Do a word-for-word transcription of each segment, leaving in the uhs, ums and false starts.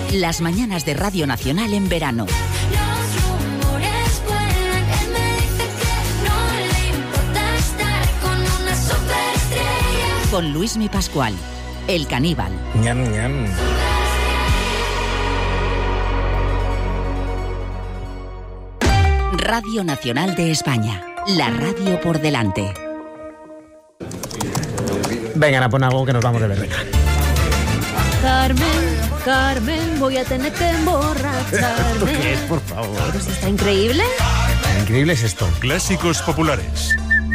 Las mañanas de Radio Nacional en verano. Con Luismi Pascual, el caníbal. Ñam, ñam. Radio Nacional de España, la radio por delante. Vengan a poner algo que nos vamos de berreca. Carmen, Carmen, voy a tener que emborracharme. ¿Esto qué es, por favor? Pues está increíble. Increíble es esto. Clásicos populares.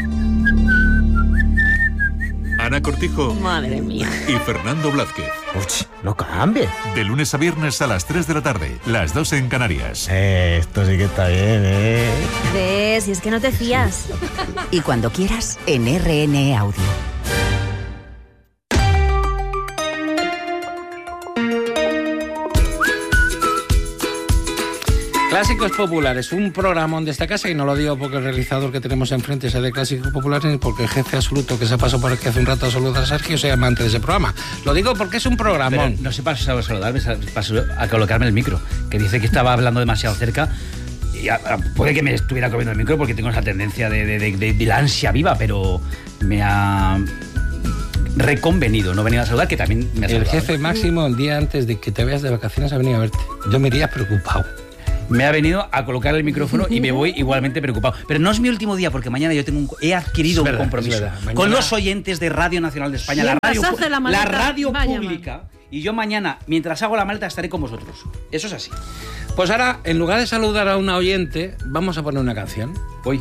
Ana Cortijo. Madre mía. Y Fernando Blázquez. Uch, no cambie. De lunes a viernes a las tres de la tarde, las dos en Canarias. Eh, esto sí que está bien, ¿eh? ¿Ves? Si es que no te fías. Y cuando quieras, en R N E Audio. Clásicos Populares, un programa de esta casa, y no lo digo porque el realizador que tenemos enfrente sea de Clásicos Populares, ni porque el jefe absoluto que se pasó por aquí hace un rato a saludar a Sergio sea amante de ese programa. Lo digo porque es un programa. No se pasó a saludarme, pasó a colocarme el micro, que dice que estaba hablando demasiado cerca. Y a, a, puede que me estuviera comiendo el micro porque tengo esa tendencia de, de, de, de, de la ansia viva, pero me ha reconvenido no venir a saludar, que también me ha saludado. El jefe máximo, el día antes de que te vayas de vacaciones, ha venido a verte. Yo me iría preocupado. Me ha venido a colocar el micrófono y me voy igualmente preocupado. Pero no es mi último día, porque mañana yo tengo un, he adquirido verdad, un compromiso mañana... con los oyentes de Radio Nacional de España, la radio, la, la radio pública. Y yo mañana, mientras hago la maleta, estaré con vosotros. Eso es así. Pues ahora, en lugar de saludar a una oyente, vamos a poner una canción. Hoy.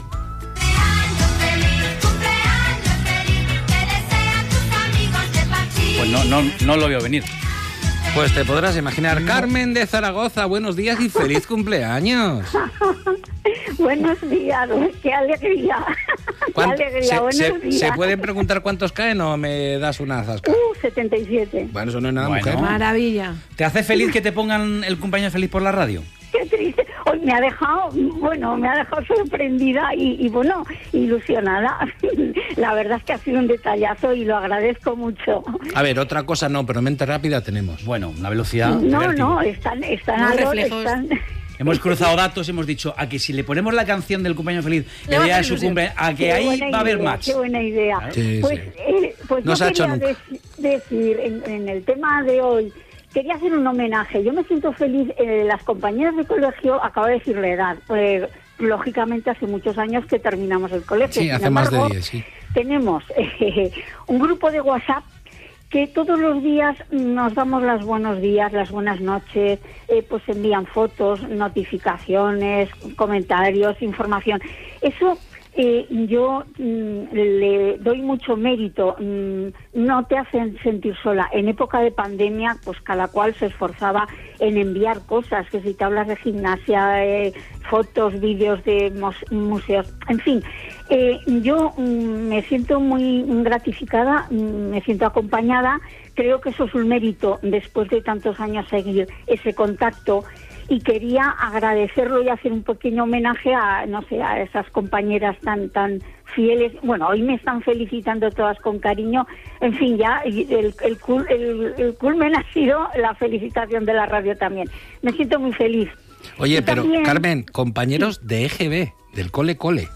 Pues no, no, no lo veo venir. Pues te podrás imaginar. Carmen de Zaragoza, buenos días y feliz cumpleaños. Buenos días, qué alegría. Qué alegría, se, buenos se, días. ¿Se pueden preguntar cuántos caen o me das una zasca? Uh, setenta y siete. Bueno, eso no es nada, Bueno. mujer. Maravilla. ¿Te hace feliz que te pongan el cumpleaños feliz por la radio? Qué triste. Hoy me ha dejado, bueno, me ha dejado sorprendida y, y bueno, ilusionada. La verdad es que ha sido un detallazo y lo agradezco mucho. A ver, otra cosa no, pero mente rápida tenemos. Bueno, una velocidad. No, vértigo. no, están, están Unos a los, reflejos. están... Hemos cruzado datos, hemos dicho a que si le ponemos la canción del cumpleaños feliz Le el va a día de hacer su ilusión. cumple, a que Qué ahí buena va a haber idea, match. Qué buena idea. Sí, pues sí. eh, pues No yo se ha hecho quería nunca. dec- decir, en, en el tema de hoy, quería hacer un homenaje. Yo me siento feliz, eh, las compañeras de colegio, acabo de decir la edad, pues lógicamente hace muchos años que terminamos el colegio. Sí, Sin hace más de embargo, diez, sí. Tenemos eh, un grupo de WhatsApp que todos los días nos damos los buenos días, las buenas noches, eh, pues envían fotos, notificaciones, comentarios, información. Eso eh, yo mm, le doy mucho mérito. Mm, no te hacen sentir sola. En época de pandemia, pues cada cual se esforzaba en enviar cosas, que si te hablas de gimnasia, eh, fotos, vídeos de mos- museos, en fin. Eh, yo mm, me siento muy gratificada, mm, me siento acompañada. Creo que eso es un mérito después de tantos años seguir ese contacto, y quería agradecerlo y hacer un pequeño homenaje a, no sé, a esas compañeras tan tan fieles. Bueno, hoy me están felicitando todas con cariño. En fin, ya el, el, cul, el, el culmen ha sido la felicitación de la radio también. Me siento muy feliz. Oye, Y pero también- Carmen, compañeros de E G B, del cole cole.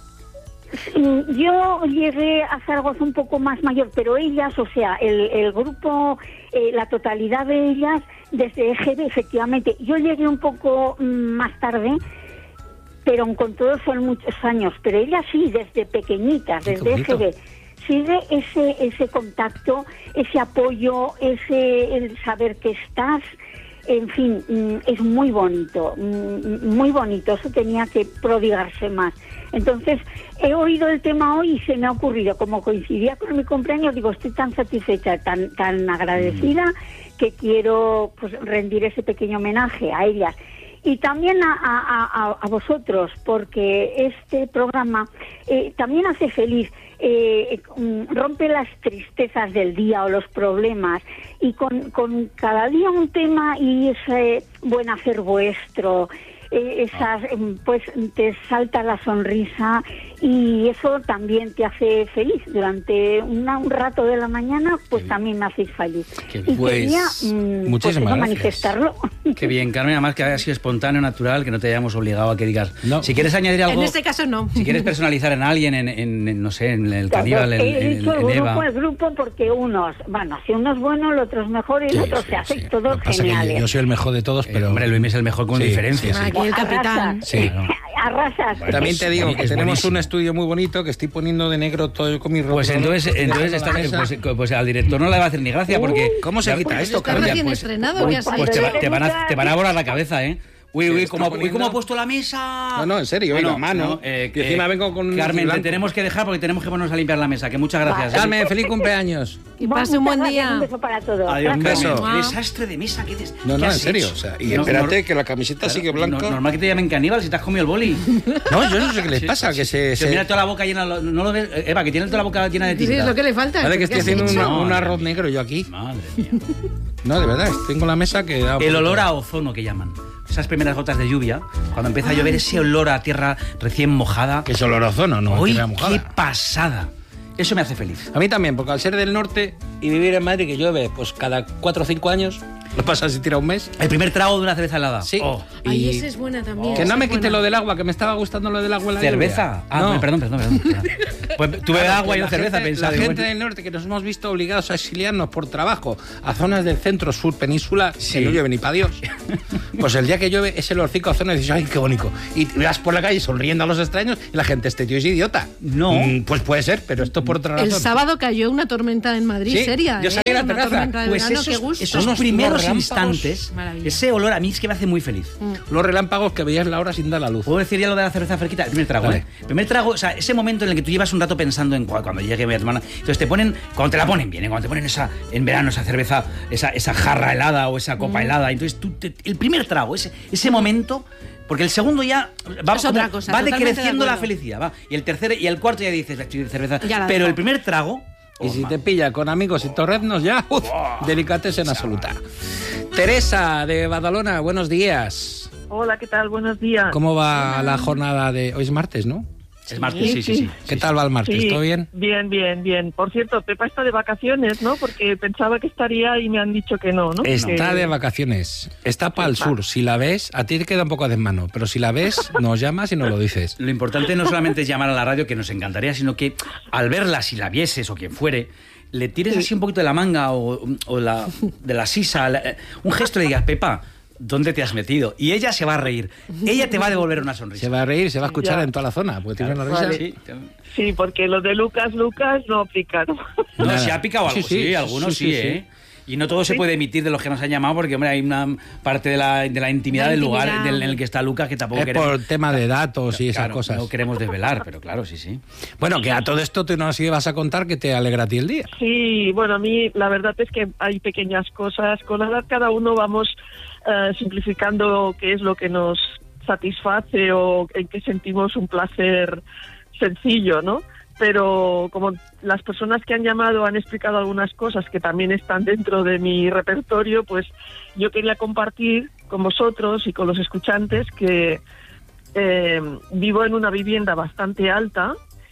Yo llegué a Zaragoza un poco más mayor, pero ellas, o sea, el, el grupo, eh, la totalidad de ellas, desde E G B, efectivamente. Yo llegué un poco mm, más tarde, pero con todos son muchos años. Pero ellas sí, desde pequeñitas, Qué desde E G B. Sigue ese ese contacto, ese apoyo, ese el saber que estás. En fin, es muy bonito, muy bonito. Eso tenía que prodigarse más. Entonces, he oído el tema hoy y se me ha ocurrido, como coincidía con mi cumpleaños, digo, estoy tan satisfecha, tan tan agradecida, que quiero pues rendir ese pequeño homenaje a ellas. Y también a, a, a, a vosotros, porque este programa eh, también hace feliz, eh, rompe las tristezas del día o los problemas, y con, con cada día un tema y ese buen hacer vuestro, eh, esas, pues te salta la sonrisa y eso también te hace feliz. Durante una, un rato de la mañana, pues Qué también me hacéis feliz. Qué Y bien. Pues, quería mm, muchísimas pues eso, gracias. manifestarlo. Qué bien, Carmen, además que haya sido espontáneo, natural, que no te hayamos obligado a que digas. No. Si quieres añadir algo. En este caso no. Si quieres personalizar en alguien, en, en- en, no sé, en el Claro, caníbal, en, he en- dicho el en grupo, Eva. el grupo, porque unos, bueno, si uno es bueno, el otro es mejor y Sí, el otro sí, se hace sí. todos Lo que pasa es que geniales. yo, yo soy el mejor de todos, Eh, pero... hombre, Luis es el mejor con Sí, diferencia. sí, sí. Aquí el capitán. Sí. Arrasas. También te digo Es que tenemos buenísimo. un estudio muy bonito que estoy poniendo de negro todo con mi ropa. Pues entonces, entonces la estás- mesa. pues, pues al director no le va a hacer ni gracia porque. ¿Cómo se quita esto, Está Carmen? recién Pues- estrenado, pues- ¿qué has Pues te, va- hecho? te van a, te van a volar la cabeza, ¿eh? Uy, Sí, uy, está ¿cómo, uy, poniendo- ¿cómo ha puesto la mesa? No, no, en serio, oiga, mano. eh, Y encima vengo con un Carmen, te blanco. tenemos que dejar porque tenemos que ponernos a limpiar la mesa. Que muchas gracias. ¿eh? Carmen, feliz cumpleaños. Que pase un buen Muchas gracias, día. Un beso para todos. Adiós, Un Gracias. beso. Carmen. Qué desastre de mesa. ¿Qué des- No, qué no, en has serio. hecho? O sea, y No, espérate no, que la camiseta claro, sigue blanca. no- normal que te llamen caníbal si te has comido el boli. No, yo no sé qué les pasa, que se... Te se- mira toda la boca llena. No lo ves, Eva, que tiene toda la boca llena de Sí, tinta. es lo que le falta. Parece que estoy ¿Qué has haciendo hecho? una- un No, arroz madre negro yo aquí. Madre mía. No, de verdad, tengo la mesa que... da un El poquito- olor a ozono que llaman. Esas primeras gotas de lluvia, cuando empieza a llover, ese olor a tierra recién mojada. Que es olor a ozono, no ¡Uy, tierra qué mojada. pasada! Eso me hace feliz. A mí también, porque al ser del norte y vivir en Madrid, que llueve pues cada cuatro o cinco años, lo pasas si tira un mes. El primer trago de una cerveza helada. Sí. Oh. Ay, Y- esa es buena también. Que esa no me es quite buena. lo del agua, que me estaba gustando lo del agua en la ¿Cerveza? lluvia. Ah, No. bueno, perdón, perdón, perdón. Pues tú bebes Claro, agua y que no la cerveza, gente, pensaba. La digo, gente bueno. del norte que nos hemos visto obligados a exiliarnos por trabajo a zonas del centro sur península, Sí. que no llueve ni para Dios. Pues el día que llueve, ese olorcico a zona y dices, ay, qué bonito. Y vas por la calle sonriendo a los extraños y la gente, este tío es idiota. No. Mm, pues puede ser, pero esto por otra razón. El sábado cayó una tormenta en Madrid, Sí, seria. yo ¿eh? salí a la Una terraza. tormenta de Pues verano, esos, qué gusto. esos Unos- primeros unos relámpagos. instantes, Maravilla. ese olor a mí es que me hace muy feliz. Los relámpagos que veías la hora sin dar la luz. ¿Puedo decir ya lo de la cerveza fresquita? El primer trago, Vale. ¿eh? El primer trago, o sea, ese momento en el que tú llevas un rato pensando en "Guau, cuando llegue voy a tomar una-". Entonces te ponen, cuando te la ponen bien, ¿eh? Cuando te ponen esa, en verano esa cerveza, esa, esa jarra helada o esa copa helada, entonces tú, te- el primer trago, ese, ese momento... Porque el segundo ya va, Es otra como- cosa, va totalmente de decreciendo la acuerdo. felicidad, va. Y el tercero y el cuarto ya dices, estoy de cerveza. Ya la Pero dejo. el primer trago... Y oh, si ma- te pilla con amigos y torreznos ya, uf, delicatessen absoluta. Teresa de Badalona, buenos días. Hola, ¿qué tal? Buenos días. ¿Cómo va la jornada de hoy? Es martes, ¿no? Es martes, sí, sí, sí. ¿Qué tal va el martes? Sí, ¿Todo bien? Bien, bien, bien. Por cierto, Pepa está de vacaciones, ¿no? Porque pensaba que estaría y me han dicho que no, ¿no? Está Que- de vacaciones. Está para el sur. Si la ves, a ti te queda un poco de desmano, pero si la ves, nos llamas y nos lo dices. Lo importante no solamente es llamar a la radio, que nos encantaría, sino que al verla, si la vieses o quien fuere, le tires así un poquito de la manga o, o la, de la sisa, la- un gesto y le digas, Pepa, ¿dónde te has metido? Y ella se va a reír. Ella te va a devolver una sonrisa. Se va a reír, se va a escuchar Ya. en toda la zona, porque tiene una risa. Vale. Sí. Sí, porque lo de Lucas, Lucas no aplica, ¿no? No, Nada. si ha picado algo, Sí, sí, sí, algunos sí, sí, sí, sí. ¿eh? Y no todo se puede emitir de los que nos han llamado porque, hombre, hay una parte de la, de la intimidad La del lugar intimidad. del- en el que está Lucas que tampoco Es queremos... por tema de datos y esas Claro, cosas. no queremos desvelar, pero claro, sí, sí. Bueno, que a todo esto tú nos ibas a contar que te alegra a ti el día. Sí, bueno, a mí la verdad es que hay pequeñas cosas. Con la edad cada uno vamos eh, simplificando qué es lo que nos satisface o en qué sentimos un placer sencillo, ¿no? Pero como las personas que han llamado han explicado algunas cosas que también están dentro de mi repertorio, pues yo quería compartir con vosotros y con los escuchantes que eh, vivo en una vivienda bastante alta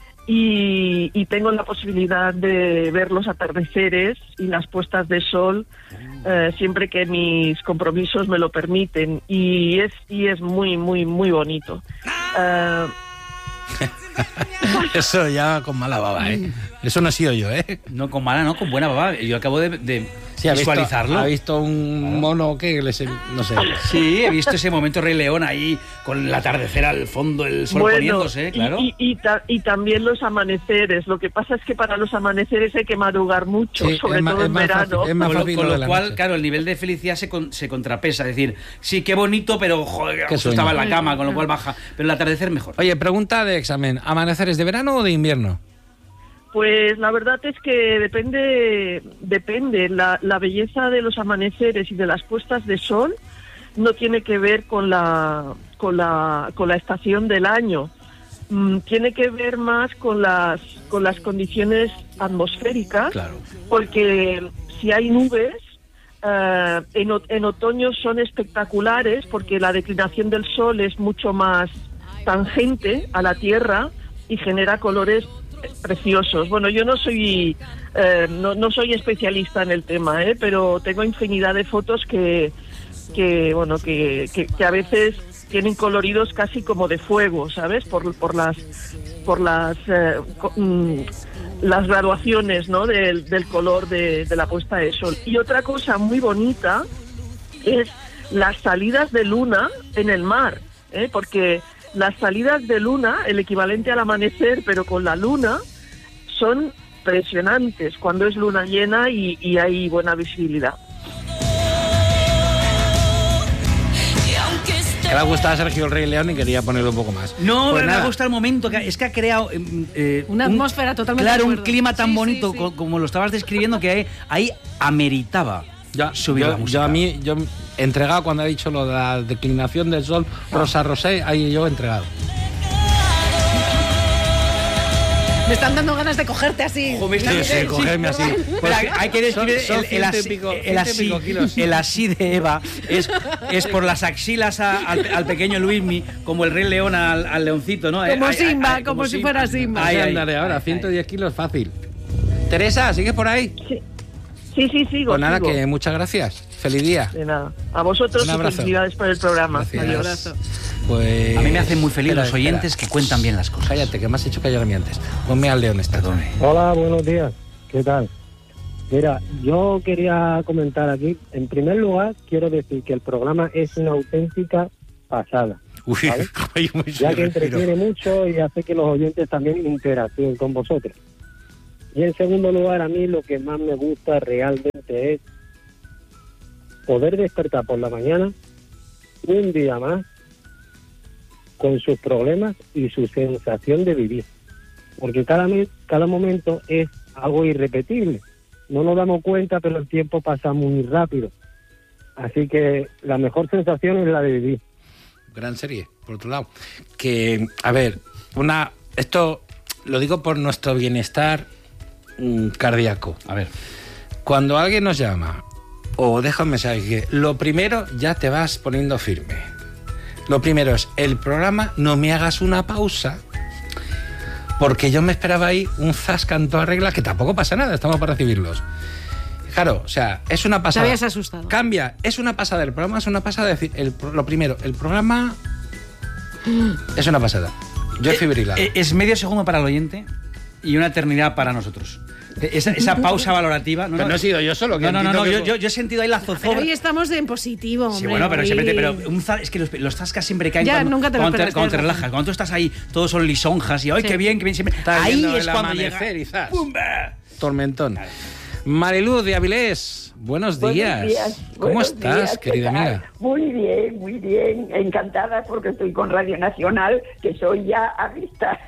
y, y tengo la posibilidad de ver los atardeceres y las puestas de sol eh, siempre que mis compromisos me lo permiten, y es y es muy muy muy bonito. Eh, Eso ya con mala baba, ¿eh? Eso no he sido yo, ¿eh? No con mala, no, con buena baba. Yo acabo de, de Sí, ha visto, visualizarlo. ha visto un mono que les, no sé. Sí, he visto ese momento Rey León ahí con el atardecer al fondo, el sol bueno, poniéndose, y- claro. y, y, ta- y también los amaneceres. Lo que pasa es que para los amaneceres hay que madrugar mucho, Sí, sobre es ma- todo es en más verano. fácil, es más Con lo, fácil con lo lo de la cual, noche. claro, el nivel de felicidad se, con- se contrapesa. Es decir, sí, qué bonito, pero joder, Qué justo sueño. estaba en la cama, con lo cual baja. Pero el atardecer mejor. Oye, pregunta de examen. ¿Amaneceres de verano o de invierno? Pues la verdad es que depende, depende. La, la belleza de los amaneceres y de las puestas de sol no tiene que ver con la, con la, con la estación del año. Mm, tiene que ver más con las, con las condiciones atmosféricas, Claro. porque si hay nubes, eh, en, o- en otoño son espectaculares porque la declinación del sol es mucho más tangente a la Tierra y genera colores preciosos. Bueno, yo no soy eh, no, no soy especialista en el tema, ¿eh? Pero tengo infinidad de fotos que, que bueno, que, que, que a veces tienen coloridos casi como de fuego, ¿sabes? Por, por las por las eh, co- mm, las graduaciones, ¿no? Del, del color de, de la puesta de sol. Y otra cosa muy bonita es las salidas de luna en el mar, ¿eh? Porque las salidas de luna, el equivalente al amanecer, pero con la luna, son impresionantes cuando es luna llena y, y hay buena visibilidad. Que le ha gustado a Sergio el Rey León y quería ponerlo un poco más. No, Pues pero me nada. ha gustado el momento, que es que ha creado eh, eh, Una un- atmósfera totalmente Claro, de un acuerdo. clima tan Sí, sí, bonito sí. co- como lo estabas describiendo, que ahí, ahí ameritaba Ya, subir la yo, música. yo a mí, yo entregado cuando ha dicho lo de la declinación del sol, Rosa Rosé, ahí yo entregado. Me están dando ganas de cogerte así. Ojo, me está- Sí, sí, sí, cogerme así. Pero hay- hay que describir Son- son el, el ciento y así, pico- el, ciento y así, pico kilos. el así de Eva es, es por las axilas a- al, al pequeño Luismi, como el Rey León al, al leoncito, ¿no? Como Ay, ay, Simba, ay, como si fuera Simba. Ay, Ahí ay, andaré ahora, ay, ciento ay. diez kilos fácil. Teresa, ¿sigues por ahí? Sí, sí, sí, sigo. Pues nada, sigo. que muchas gracias. Feliz día. De nada. A vosotros Un y abrazo. felicidades por el programa. Gracias. Adiós. Pues... A mí me hacen muy feliz Espera, los oyentes espera. que cuentan bien las cosas. Cállate, que me has hecho callar a mí antes. Ponme al león este. Perdón. Hola, buenos días. ¿Qué tal? Mira, yo quería comentar aquí. En primer lugar, quiero decir que el programa es una auténtica pasada. Uy, ¿Vale? ay, muy Ya que serio. entretiene mucho y hace que los oyentes también interactúen con vosotros. Y en segundo lugar, a mí lo que más me gusta realmente es poder despertar por la mañana un día más con sus problemas y su sensación de vivir. Porque cada, mes, cada momento es algo irrepetible. No nos damos cuenta, pero el tiempo pasa muy rápido. Así que la mejor sensación es la de vivir. Gran serie, por otro lado. Que, a ver, una esto lo digo por nuestro bienestar mm, cardíaco. A ver. Cuando alguien nos llama o deja un mensaje, que lo primero ya te vas poniendo firme. Lo primero es el programa, no me hagas una pausa, porque yo me esperaba ahí un zasca en toda regla, que tampoco pasa nada, estamos para recibirlos. Claro, o sea, es una pasada. Te habías asustado. Cambia, es una pasada, el programa es una pasada. Decir, el, lo primero, el programa es una pasada. Yo he fibrilado. Eh, Es medio segundo para el oyente y una eternidad para nosotros. Esa, esa pausa valorativa. Pero no he sido yo solo, que No, no, no, entiendo no, que- yo, yo, yo he sentido ahí la Pero zozobra. hoy estamos en positivo, hombre. Sí, bueno, pero hoy- siempre te, pero un za- es que los, los zascas siempre caen Ya, cuando, nunca te lo cuando, esperas, cuando te tienes relajas. razón. Cuando tú estás ahí, todos son lisonjas y ¡ay, Sí. qué bien, qué bien! Siempre. Estás Ahí viendo es el cuando amanecer llega. y zas. ¡Pumba! Tormentón. Mariluz de Avilés, buenos días. Buenos días. ¿Cómo buenos estás, días, ¿qué querida tal? amiga? Muy bien, muy bien. Encantada porque estoy con Radio Nacional, que soy ya avista.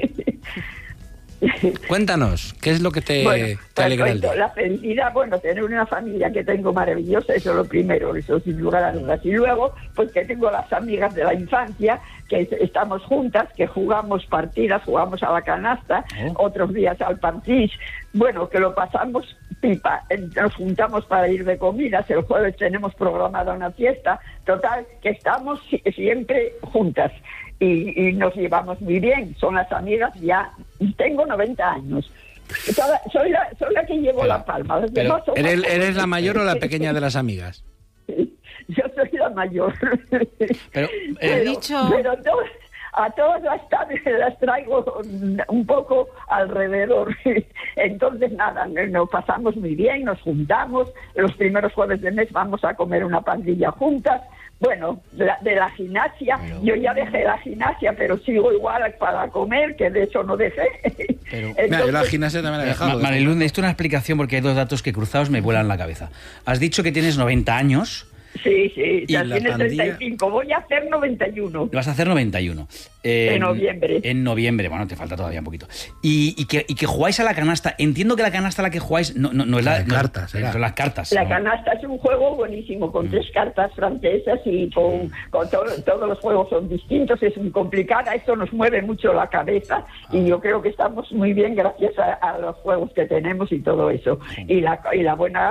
Cuéntanos, ¿qué es lo que te, Bueno, te pues alegra el cuento, día? la felicidad, bueno, tener una familia que tengo maravillosa, eso es lo primero, eso sin lugar a dudas. Y luego, pues que tengo las amigas de la infancia, que es- estamos juntas, que jugamos partidas, jugamos a la canasta, Oh. otros días al parchís. Bueno, que lo pasamos pipa. Eh, Nos juntamos para ir de comidas, el jueves tenemos programada una fiesta. Total, que estamos si- siempre juntas. Y, y nos llevamos muy bien, son las amigas ya, tengo noventa años, Toda- soy, la, soy la que llevo Pero- la palma. Los Pero, demás son ¿eres, más ¿Eres la jóvenes. mayor o la pequeña de las amigas? Yo soy la mayor. Pero, He pero, dicho- pero to- a todas las tardes las traigo un poco alrededor. Entonces, nada, nos pasamos muy bien, nos juntamos. Los primeros jueves de mes vamos a comer una pandilla juntas. Bueno, de la, de la gimnasia, yo ya dejé la gimnasia, pero sigo igual para comer, que de eso no dejé. Pero- Entonces, Mira, yo la gimnasia también la he Ma- dejado. Mariluz, necesito una explicación porque hay dos datos que cruzados me vuelan la cabeza. Has dicho que tienes noventa años. sí, sí, ¿Y ya la tiene pandilla? treinta y cinco, voy a hacer noventa y uno. Vas a hacer noventa y uno. Eh, En noviembre. En noviembre, bueno, te falta todavía un poquito. Y, y, que, y que jugáis a la canasta. Entiendo que la canasta a la que jugáis no, no, no es la De no- cartas, no era. son las cartas. La ¿no? canasta es un juego buenísimo, con tres cartas francesas y con, con to- todos los juegos son distintos, es muy complicada, esto nos mueve mucho la cabeza y yo creo que estamos muy bien gracias a, a los juegos que tenemos y todo eso. Y la, y la buena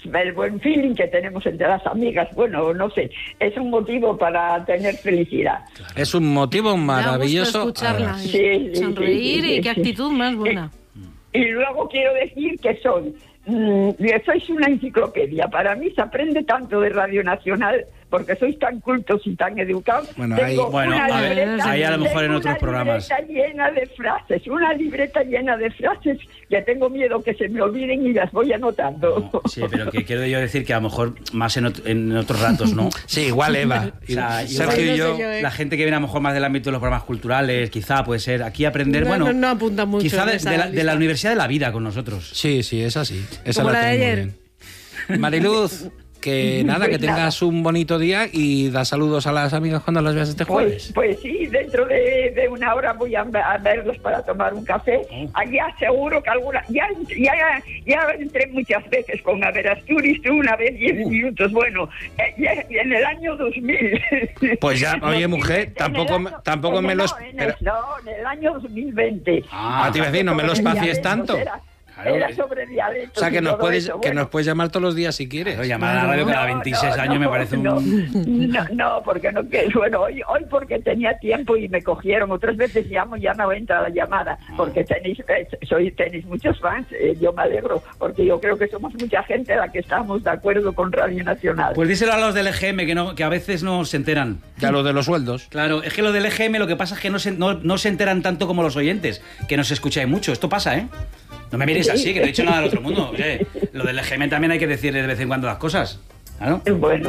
el buen feeling que tenemos entre las amigas. Bueno, no sé, es un motivo para tener felicidad. Es un motivo maravilloso. Da gusto escucharla, Sí, sí, sonreír sí, sí, y qué sí. actitud más buena. Y, y luego quiero decir que son, mmm, sois una enciclopedia. Para mí se aprende tanto de Radio Nacional, porque sois tan cultos y tan educados. Bueno, Tengo ahí- bueno, una a ver, libreta- ahí a lo mejor en tengo otros una programas. libreta llena de frases, una libreta llena de frases que tengo miedo que se me olviden y las voy anotando. Sí, pero que quiero yo decir que a lo mejor más en, ot- en otros ratos, ¿no? Sí, igual Eva. O sea, Y Sergio igual y yo. yo, ¿eh? la gente que viene a lo mejor más del ámbito de los programas culturales, quizá puede ser aquí aprender, No, bueno, no, no apunta mucho quizá en de, esa de la, de la lista. Universidad de la Vida con nosotros. Sí, sí, es así. Esa Como la la de tengo muy ayer. bien. Mariluz, que nada, que tengas un bonito día y da saludos a las amigas cuando las veas este Pues, jueves. pues sí, dentro de, de una hora voy a, a verlos para tomar un café. Allá seguro que alguna... Ya, ya, ya entré muchas veces con Averasturi, tú una vez diez minutos. Bueno, eh, ya en el año dos mil. Pues ya, oye, En mujer, el tampoco, año- me- tampoco en me el- los... No, en pero- el, no, en el año dos mil veinte. Ah, te iba a decir, no me los pacies tanto. Era, Claro. era sobre dialectos. O sea, que y nos, todo puedes, eso, que bueno. nos puedes llamar todos los días si quieres. Claro, llamar a la radio cada veintiséis años me parece un... No, no, no, porque no que bueno, hoy, hoy porque tenía tiempo y me cogieron. Otras veces llamo y ya no entra la llamada, porque tenéis, eh, soy, tenéis muchos fans. Eh, yo me alegro, porque yo creo que somos mucha gente la que estamos de acuerdo con Radio Nacional. Pues díselo a los del E G M, que, no, que a veces no se enteran. Ya lo de los sueldos. Claro, es que lo del E G M lo que pasa es que no se, no, no se enteran tanto como los oyentes, que nos escucháis mucho. Esto pasa, ¿eh? No me mires así, que no he dicho nada del otro mundo. Oye, lo del E G M también hay que decir de vez en cuando las cosas. Claro. Bueno,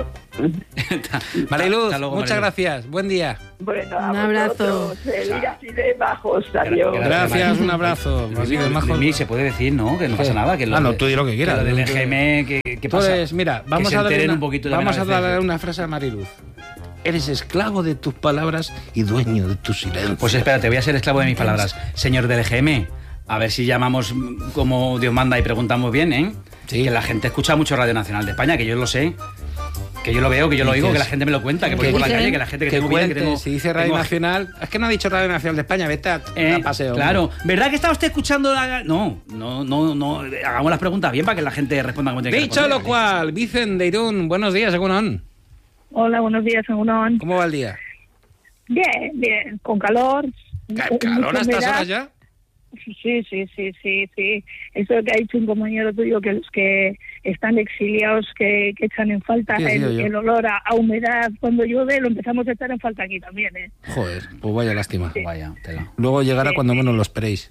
Mariluz, Hasta luego, muchas Mariluz. gracias. Buen día. bueno, Un a abrazo. vosotros, eh, ir así de bajos, adiós. Gra- Gracias, un abrazo. Luis, Así de Luis, majo. Luis, se puede decir, ¿no? Que no ¿Qué? pasa nada. Que lo Ah, no, de- tú di lo que quieras. lo del E G M, ¿qué, qué pasa? Pues mira, vamos que se a darle enteren una, un poquito vamos a también a veces. darle una frase a Mariluz. Eres esclavo de tus palabras y dueño de tu silencio. Pues espérate, voy a ser esclavo de mis palabras. Señor del E G M, a ver si llamamos mm, como Dios manda y preguntamos bien, ¿eh? Sí. Que la gente escucha mucho Radio Nacional de España, que yo lo sé. Que yo lo veo, que yo lo oigo, Dices- que la gente me lo cuenta, que voy que por la dicen- calle, que la gente que, que tengo vida, que cuente, tengo... si dice Radio tengo- Nacional, es que no ha dicho Radio Nacional de España, vete a, Eh, a paseo. claro, ¿verdad que estaba usted escuchando la... No, no, no, no, hagamos las preguntas bien para que la gente responda como tiene que Dicho responder. lo cual, Vicen de Irún, buenos días, Egunon. Hola, buenos días, Egunon. ¿Cómo va el día? Bien, bien, con calor. ¿Ca- con ¿Calor mucha a estas humedad. horas ya? Sí, sí, sí, sí, sí. Eso que ha dicho un compañero tuyo, que los que están exiliados, que, que echan en falta Sí, ha sido el, yo. el olor a, a humedad cuando llueve, lo empezamos a echar en falta aquí también, ¿eh? Joder, pues vaya lástima. Vaya, tela. Luego llegará Sí. cuando menos lo esperéis.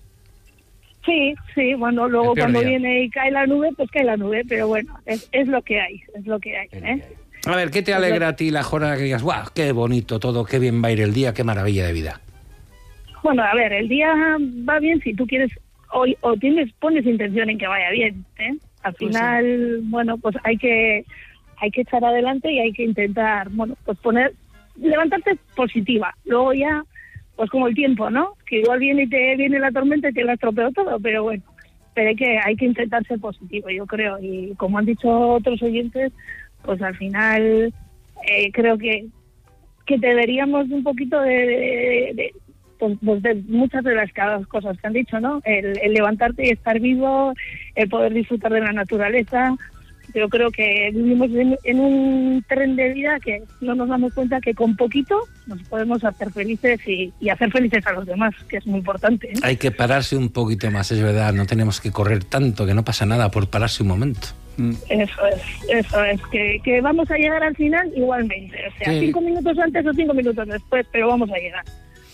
Sí, sí, bueno, luego El peor cuando día. viene y cae la nube, pues cae la nube, pero bueno, es, es lo que hay, es lo que hay, ¿eh? A ver, ¿qué te alegra a ti la jornada que digas, guau, qué bonito todo, qué bien va a ir el día, qué maravilla de vida? Bueno, a ver, el día va bien si tú quieres o, o tienes pones intención en que vaya bien, ¿eh? Al Pues final, bueno, pues hay que hay que echar adelante y hay que intentar, bueno, pues poner levantarte positiva. Luego ya, pues como el tiempo, ¿no? Que igual viene y te viene la tormenta y te la estropeó todo, pero bueno, pero hay que hay que intentar ser positivo, yo creo. Y como han dicho otros oyentes, pues al final eh, creo que que deberíamos un poquito de, de, de pues, pues de muchas de las cosas que han dicho, ¿no? El, el levantarte y estar vivo, el poder disfrutar de la naturaleza. Yo creo que vivimos en, en un tren de vida que no nos damos cuenta que con poquito nos podemos hacer felices y, y hacer felices a los demás, que es muy importante, ¿eh? Hay que pararse un poquito más, es verdad, no tenemos que correr tanto, que no pasa nada por pararse un momento. Eso es, eso es, que, que vamos a llegar al final igualmente, o sea, Sí. cinco minutos antes o cinco minutos después, pero vamos a llegar.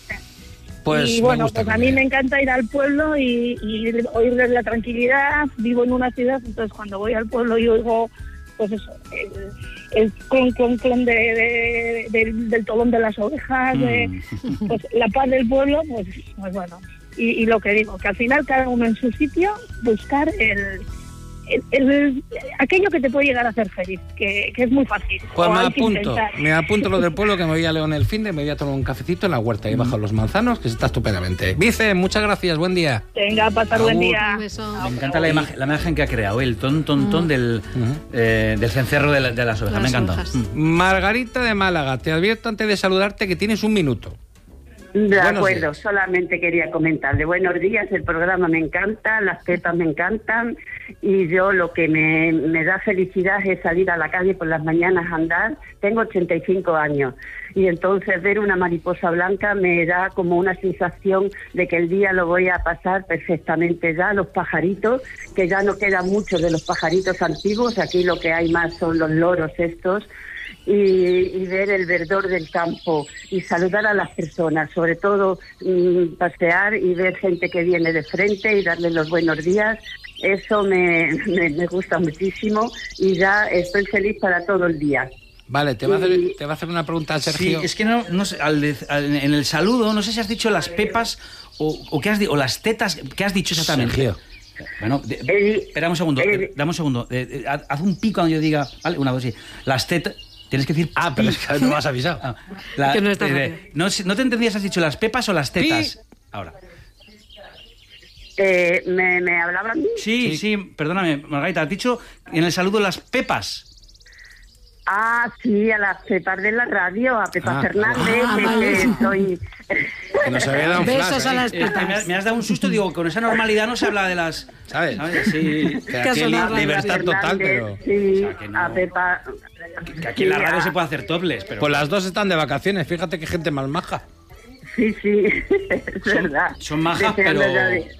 Pues y me bueno, gusta pues a como mí idea. me encanta ir al pueblo y, y oírles la tranquilidad. Vivo en una ciudad, entonces cuando voy al pueblo y oigo, pues eso, el, el clon, clon, clon de, de- del, del tolón de las ovejas, de, Mm. pues la paz del pueblo, pues, pues bueno. Y, y lo que digo, que al final cada uno en su sitio, buscar el, el, el- aquello que te puede llegar a hacer feliz, que, que es muy fácil. Pues O me hay que apunto, intentar. me apunto lo del pueblo, que me voy a León el fin de, me voy a tomar un cafecito en la huerta y bajo los manzanos, que se está estupendamente. Vice, muchas gracias, buen día. Venga, pasar buen Agur. día. Un beso. Me encanta la imagen, la imagen que ha creado, el ton, ton, ton del, eh, del cencerro de, la- de las ovejas. Las Me encanta. ovejas. Mm. Margarita de Málaga, te advierto antes de saludarte que tienes un minuto. De Buenos acuerdo, días. solamente quería comentarle. Buenos días, el programa me encanta, las pepas me encantan y yo lo que me, me da felicidad es salir a la calle por las mañanas a andar. Tengo ochenta y cinco años y entonces ver una mariposa blanca me da como una sensación de que el día lo voy a pasar perfectamente. Ya los pajaritos, que ya no quedan muchos de los pajaritos antiguos, aquí lo que hay más son los loros estos. Y, y ver el verdor del campo y saludar a las personas, sobre todo mmm, pasear y ver gente que viene de frente y darle los buenos días, eso me, me, me gusta muchísimo y ya estoy feliz para todo el día. Vale, te va, a hacer, te va a hacer una pregunta, Sergio. Sí, es que no, no sé, al de- al- en el saludo, no sé si has dicho las pepas o, o, qué has, di- o las tetas, ¿qué has dicho exactamente? Sergio. Bueno, de- espera un segundo, eh, dame un segundo. eh, eh, haz haz un pico cuando yo diga, vale, una, dos, sí. Las tetas. Tienes que decir. Ah, pero es que no me has avisado. Ah, la- Que no está eh, rápido. no, sé- no te entendías, has dicho las pepas o las tetas. Ahora. Eh, ¿me, ¿Me hablaba a mí? Sí, sí, perdóname, Margarita, has dicho en el saludo las pepas. Ah, sí, a las pepas de la radio, a Pepa Ah, Fernández, ah, que, vale. que estoy... Que nos había dado un Besos flash, a ¿eh? las Eh, me, has- me has dado un susto, digo, con esa normalidad no se habla de las. ¿Sabes? ¿Sabes? Sí. Que aquí hay sonado libertad Fernández, total, pero... Sí, O sea, que no- a Pepa... Que aquí en la radio se puede hacer topless, pero. Pues las dos están de vacaciones, fíjate qué gente más maja. Sí, sí, es verdad. Son majas, Deseando pero. ya de-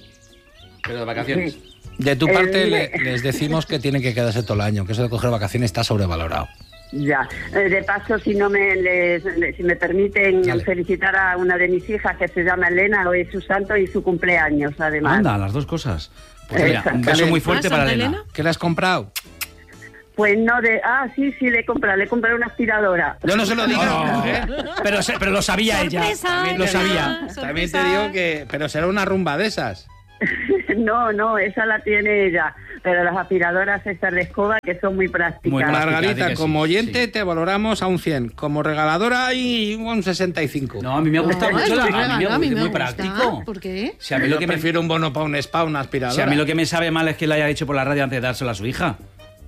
Pero de vacaciones. Sí. De tu Eh, parte mire. le- les decimos que tienen que quedarse todo el año, que eso de coger vacaciones está sobrevalorado. Ya, Eh, de paso, si no me les- le- si me permiten Dale. felicitar a una de mis hijas que se llama Elena, hoy es su santo y su cumpleaños, además. Anda, las dos cosas. Pues mira, un beso Exactamente. muy fuerte ¿Ah, para Santa Elena. Elena? ¿Qué le has comprado? Pues no de, ah, sí, sí, le he comprado, le he comprado una aspiradora. Yo no se lo digo. Oh, ¿eh? pero, se- pero lo sabía ella. Sorpresa, También lo Elena. sabía. También te Sorpresa. digo que... Pero será una rumba de esas. No, no, esa la tiene ella, pero las aspiradoras estas de escoba que son muy prácticas. Muy prácticas. Margarita, di que sí, como oyente sí. te valoramos a un cien. Como regaladora y un sesenta y cinco. No, a mí me ha gustado No, es mucho. muy la- a mí me regalo, a mí gusta, me muy gusta. práctico. ¿Por qué? Si a mí Yo lo que me prefiero un bono para un spa, una aspiradora. Si a mí lo que me sabe mal es que lo haya dicho por la radio antes de dárselo a su hija.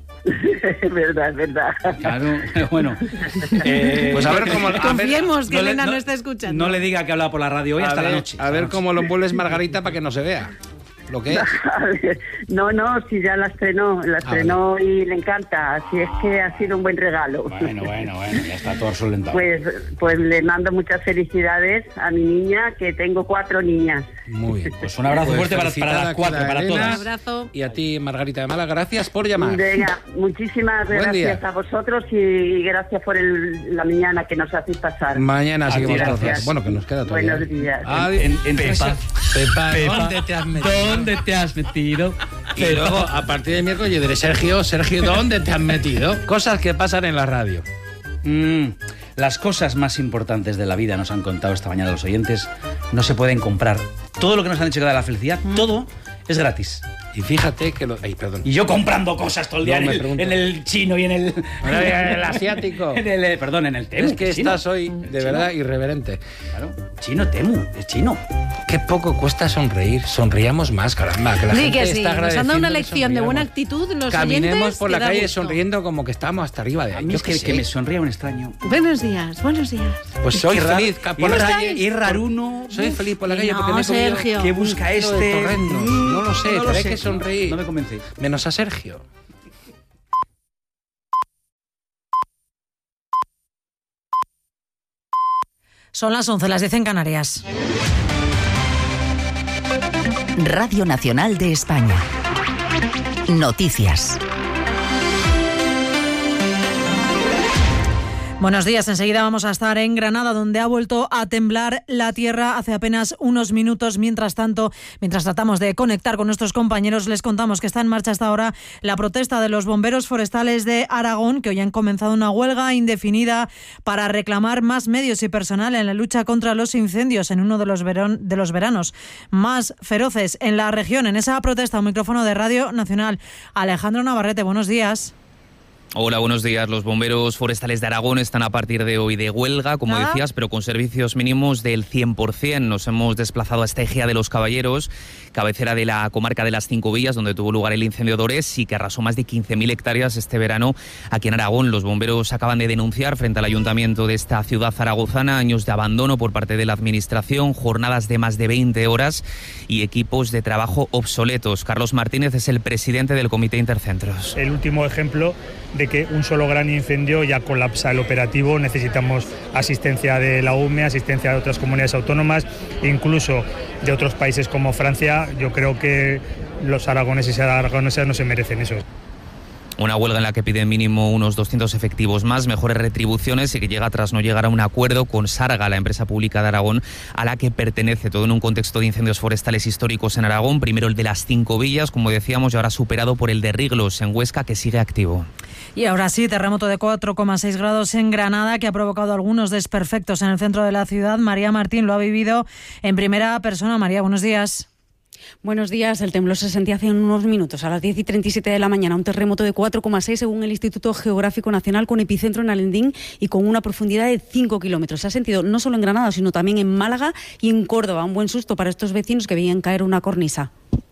Es verdad, es verdad. Claro, bueno. Eh, Pues a ver cómo... a ver- Confiemos que no le- Elena no, no- está escuchando. No le diga que ha hablado por la radio hoy a hasta ver, la noche. A ver cómo lo envuelves, Margarita, para que no se vea. Lo que es. A ver, no, no, si ya la estrenó, la estrenó y le encanta, así es que ha sido un buen regalo. Bueno, bueno, bueno, ya está todo solventado. Pues, pues le mando muchas felicidades a mi niña, que tengo cuatro niñas. Muy bien. Pues un abrazo fuerte para- felicitada para las cuatro, queda para Elena. todas. Un abrazo. Y a ti, Margarita de Mala, gracias por llamar. Venga, muchísimas Buen día. gracias a vosotros y gracias por el- la mañana que nos hacéis pasar. Mañana A seguimos ti, con los gracias. Bueno, que nos queda todavía. Buenos días. Adiós. En- en- Pepa, Pepa, Pepa, ¿dónde te has metido? ¿Dónde te has metido? Y luego, a partir de miércoles, yo diré, Sergio, Sergio, ¿dónde te has metido? Cosas que pasan en la radio. Mm, las cosas más importantes de la vida, nos han contado esta mañana los oyentes, no se pueden comprar. Todo lo que nos han dicho que da la felicidad, todo es gratis. Y fíjate que lo... Ay, perdón. Y yo comprando cosas todo el día No, en, me el, pregunto. en el chino y en el... Bueno, y en el asiático. en el, eh, perdón, en el temu. Es que chino. estás hoy, de verdad, irreverente. Claro, chino, temu, es chino. Qué poco cuesta sonreír. Sonriamos más, caramba. Que la Sí, gente que sí. está Nos han dado agradeciendo una que lección de buena sonriamos. actitud los Caminemos oyentes. por que la da calle gusto. sonriendo como que estamos hasta arriba de A ahí. mí Yo es que, qué que sé. me sonría un extraño. Buenos días, buenos días. Pues soy Es que feliz. rar- por es la ra- calle. es raruno. Soy feliz por la calle No, porque me he comido Sergio. ¿Qué busca un kilo de este? torrendo. No lo sé, No lo pero hay sé. que sonreír. No me convencéis. Menos a Sergio. Son las once, las diez en Canarias. Radio Nacional de España. Noticias. Buenos días, enseguida vamos a estar en Granada, donde ha vuelto a temblar la tierra hace apenas unos minutos. Mientras tanto, mientras tratamos de conectar con nuestros compañeros, les contamos que está en marcha hasta ahora la protesta de los bomberos forestales de Aragón, que hoy han comenzado una huelga indefinida para reclamar más medios y personal en la lucha contra los incendios en uno de los, verón, de los veranos más feroces en la región. En esa protesta, un micrófono de Radio Nacional. Alejandro Navarrete, buenos días. Hola, buenos días. Los bomberos forestales de Aragón están a partir de hoy de huelga, como ¿Ah? decías, pero con servicios mínimos del cien por ciento. Nos hemos desplazado hasta Ejea de los Caballeros, cabecera de la comarca de las Cinco Villas, donde tuvo lugar el incendio de Orés y que arrasó más de quince mil hectáreas este verano aquí en Aragón. Los bomberos acaban de denunciar frente al ayuntamiento de esta ciudad zaragozana años de abandono por parte de la administración, jornadas de más de veinte horas y equipos de trabajo obsoletos. Carlos Martínez es el presidente del Comité Intercentros. El último ejemplo de que un solo gran incendio ya colapsa el operativo. Necesitamos asistencia de la U M E, asistencia de otras comunidades autónomas, incluso de otros países como Francia. Yo creo que los aragoneses y aragonesas no se merecen eso. Una huelga en la que piden mínimo unos doscientos efectivos más, mejores retribuciones y que llega tras no llegar a un acuerdo con Sarga, la empresa pública de Aragón, a la que pertenece, todo en un contexto de incendios forestales históricos en Aragón. Primero el de las Cinco Villas, como decíamos, y ahora superado por el de Riglos, en Huesca, que sigue activo. Y ahora sí, terremoto de cuatro coma seis grados en Granada, que ha provocado algunos desperfectos en el centro de la ciudad. María Martín lo ha vivido en primera persona. María, buenos días. Buenos días. El temblor se sentía hace unos minutos, a las diez y treinta y siete de la mañana. Un terremoto de cuatro coma seis según el Instituto Geográfico Nacional, con epicentro en Alendín y con una profundidad de cinco kilómetros. Se ha sentido no solo en Granada, sino también en Málaga y en Córdoba. Un buen susto para estos vecinos que veían caer una cornisa.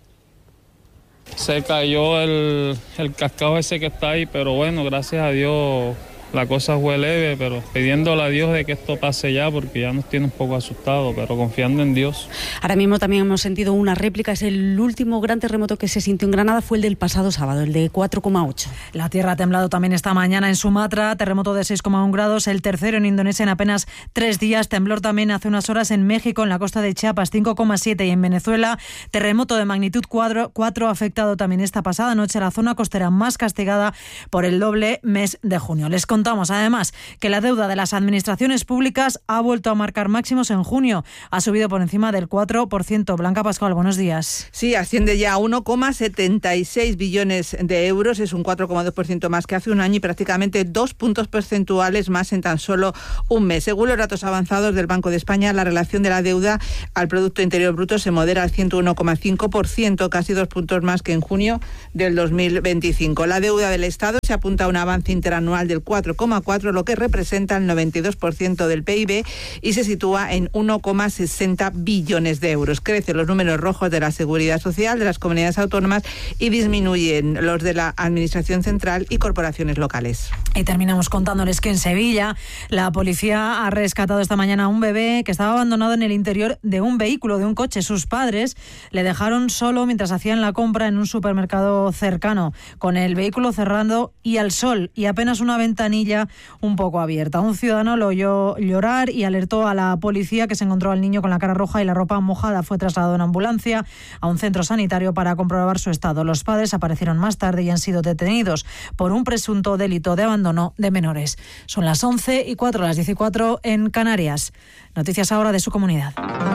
Se cayó el, el cascado ese que está ahí, pero bueno, gracias a Dios la cosa fue leve, pero pidiéndole a Dios de que esto pase ya, porque ya nos tiene un poco asustados, pero confiando en Dios. Ahora mismo también hemos sentido una réplica. Es el último gran terremoto que se sintió en Granada, fue el del pasado sábado, el de cuatro coma ocho. La tierra ha temblado también esta mañana en Sumatra, terremoto de seis coma uno grados, el tercero en Indonesia en apenas tres días. Temblor también hace unas horas en México, en la costa de Chiapas, cinco coma siete, y en Venezuela, terremoto de magnitud cuatro ha afectado también esta pasada noche a la zona costera más castigada por el doble mes de junio. Les contamos además que la deuda de las administraciones públicas ha vuelto a marcar máximos en junio. Ha subido por encima del cuatro por ciento. Blanca Pascual, buenos días. Sí, asciende ya a uno coma setenta y seis billones de euros. Es un cuatro coma dos por ciento más que hace un año y prácticamente dos puntos porcentuales más en tan solo un mes. Según los datos avanzados del Banco de España, la relación de la deuda al Producto Interior Bruto se modera al ciento uno coma cinco por ciento, casi dos puntos más que en junio del dos mil veinticinco. La deuda del Estado se apunta a un avance interanual del cuatro coma cuatro, lo que representa el noventa y dos por ciento del P I B, y se sitúa en uno coma sesenta billones de euros. Crecen los números rojos de la Seguridad Social de las comunidades autónomas y disminuyen los de la Administración Central y corporaciones locales. Y terminamos contándoles que en Sevilla la policía ha rescatado esta mañana a un bebé que estaba abandonado en el interior de un vehículo, de un coche. Sus padres le dejaron solo mientras hacían la compra en un supermercado cercano, con el vehículo cerrado y al sol y apenas una ventanilla un poco abierta. Un ciudadano lo oyó llorar y alertó a la policía, que se encontró al niño con la cara roja y la ropa mojada. Fue trasladado en ambulancia a un centro sanitario para comprobar su estado. Los padres aparecieron más tarde y han sido detenidos por un presunto delito de abandono de menores. Son las once y cuatro, las diez y cuatro en Canarias. Noticias ahora de su comunidad.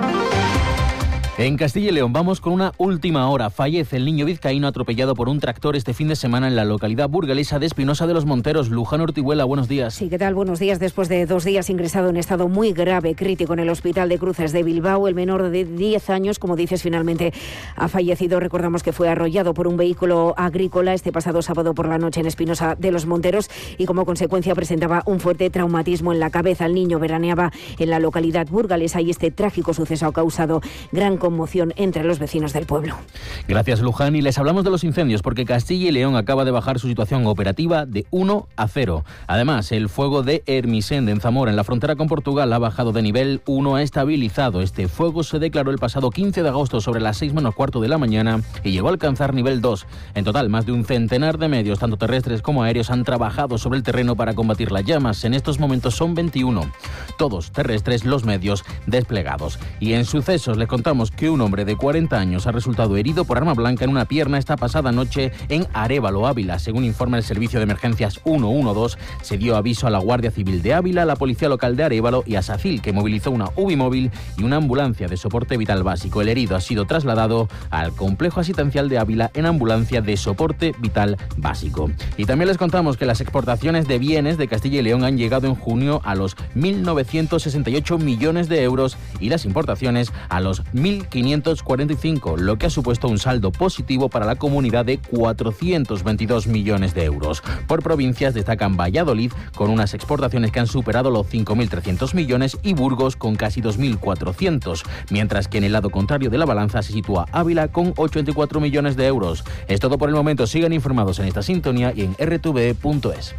En Castilla y León vamos con una última hora. Fallece el niño vizcaíno atropellado por un tractor este fin de semana en la localidad burgalesa de Espinosa de los Monteros. Luján Ortihuela, buenos días. Sí, ¿qué tal? Buenos días. Después de dos días ingresado en estado muy grave, crítico en el Hospital de Cruces de Bilbao, el menor de diez años, como dices, finalmente ha fallecido. Recordamos que fue arrollado por un vehículo agrícola este pasado sábado por la noche en Espinosa de los Monteros y como consecuencia presentaba un fuerte traumatismo en la cabeza. El niño veraneaba en la localidad burgalesa y este trágico suceso ha causado gran conmoción entre los vecinos del pueblo. Gracias, Luján. Y les hablamos de los incendios porque Castilla y León acaba de bajar su situación operativa de uno a cero. Además, el fuego de Hermisende en Zamora, en la frontera con Portugal, ha bajado de nivel uno, ha estabilizado. Este fuego se declaró el pasado quince de agosto sobre las seis menos cuarto de la mañana y llegó a alcanzar nivel dos. En total, más de un centenar de medios, tanto terrestres como aéreos, han trabajado sobre el terreno para combatir las llamas. En estos momentos son veintiuno. Todos terrestres los medios desplegados. Y en sucesos les contamos que un hombre de cuarenta años ha resultado herido por arma blanca en una pierna esta pasada noche en Arévalo, Ávila. Según informa el Servicio de Emergencias ciento doce, se dio aviso a la Guardia Civil de Ávila, a la Policía Local de Arévalo y a SACIL, que movilizó una U B I móvil y una ambulancia de soporte vital básico. El herido ha sido trasladado al complejo asistencial de Ávila en ambulancia de soporte vital básico. Y también les contamos que las exportaciones de bienes de Castilla y León han llegado en junio a los mil novecientos sesenta y ocho millones de euros y las importaciones a los mil mil quinientos cuarenta y cinco, lo que ha supuesto un saldo positivo para la comunidad de cuatrocientos veintidós millones de euros. Por provincias destacan Valladolid con unas exportaciones que han superado los cinco mil trescientos millones y Burgos con casi dos mil cuatrocientos, mientras que en el lado contrario de la balanza se sitúa Ávila con ochenta y cuatro millones de euros. Es todo por el momento. Sigan informados en esta sintonía y en r t v punto es.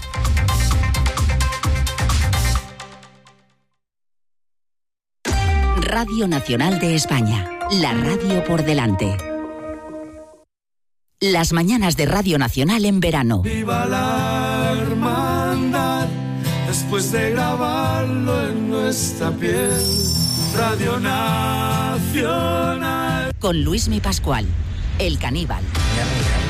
Radio Nacional de España, la radio por delante. Las mañanas de Radio Nacional en verano. Viva la hermandad, después de grabarlo en nuestra piel. Radio Nacional. Con Luismi Pascual, el caníbal.